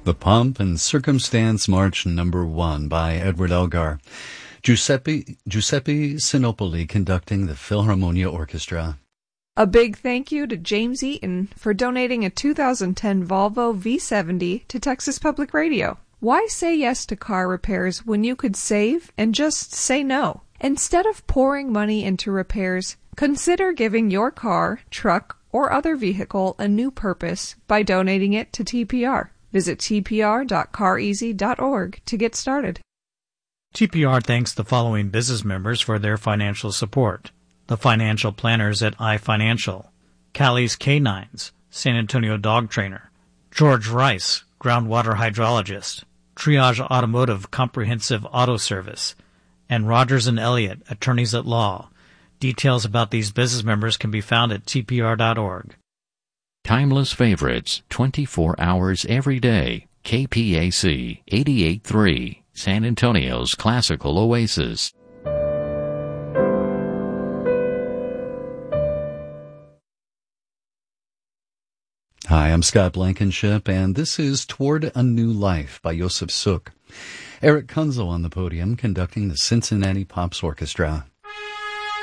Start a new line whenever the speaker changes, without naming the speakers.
The Pomp and Circumstance March Number 1 by Edward Elgar. Giuseppe Sinopoli conducting the Philharmonia Orchestra.
A big thank you to James Eaton for donating a 2010 Volvo V70 to Texas Public Radio. Why say yes to car repairs when you could save and just say no? Instead of pouring money into repairs, consider giving your car, truck, or other vehicle a new purpose by donating it to TPR. Visit tpr.careasy.org to get started.
TPR thanks the following business members for their financial support. The financial planners at iFinancial, Callie's Canines, San Antonio Dog Trainer, George Rice, Groundwater Hydrologist, Triage Automotive Comprehensive Auto Service, and Rogers & Elliott, Attorneys at Law. Details about these business members can be found at tpr.org.
Timeless favorites, 24 hours every day. KPAC 88.3, San Antonio's classical oasis.
Hi, I'm Scott Blankenship, and this is Toward a New Life by Josef Suk. Eric Kunzel on the podium conducting the Cincinnati Pops Orchestra.